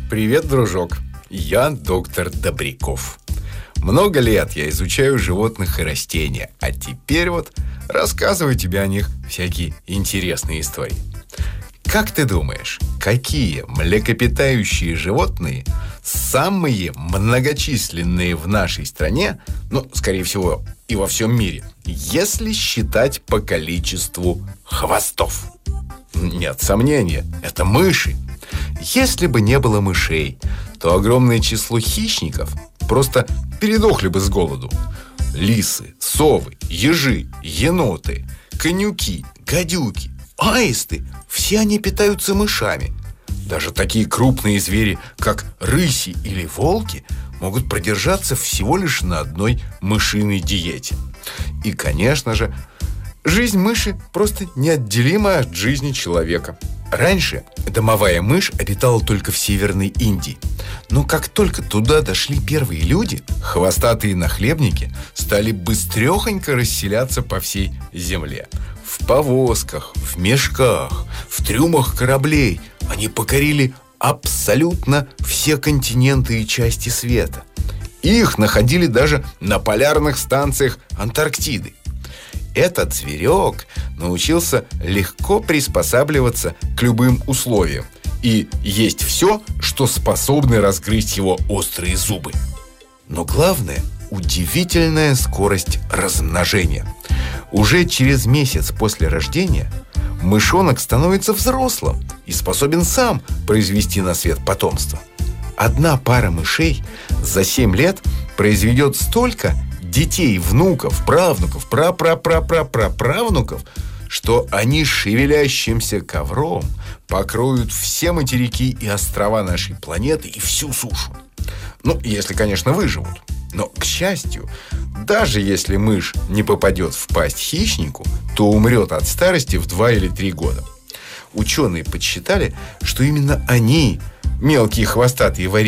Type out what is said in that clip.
Привет, дружок. Я доктор Добряков. Много лет я изучаю животных и растения, а теперь вот рассказываю тебе о них всякие интересные истории. Как ты думаешь, какие млекопитающие животные самые многочисленные в нашей стране, скорее всего, и во всем мире, если считать по количеству хвостов? Нет сомнения, это мыши. Если бы не было мышей, то огромное число хищников просто передохли бы с голоду. Лисы, совы, ежи, еноты, конюки, гадюки, аисты – все они питаются мышами. Даже такие крупные звери, как рыси или волки, могут продержаться всего лишь на одной мышиной диете. И, конечно же, жизнь мыши просто неотделима от жизни человека. Раньше домовая мышь обитала только в Северной Индии. Но как только туда дошли первые люди, хвостатые нахлебники стали быстрехонько расселяться по всей земле. В повозках, в мешках, в трюмах кораблей они покорили абсолютно все континенты и части света. Их находили даже на полярных станциях Антарктиды. Этот зверек научился легко приспосабливаться к любым условиям и есть все, что способны разгрызть его острые зубы. Но главное – удивительная скорость размножения. Уже через месяц после рождения мышонок становится взрослым и способен сам произвести на свет потомство. Одна пара мышей за 7 лет произведет столько детей, внуков, правнуков, прапраправнуков, что они шевелящимся ковром покроют все материки и острова нашей планеты и всю сушу. Если, конечно, выживут. Но, к счастью, даже если мышь не попадет в пасть хищнику, то умрет от старости в 2 или 3 года. Ученые подсчитали, что именно они, мелкие хвостатые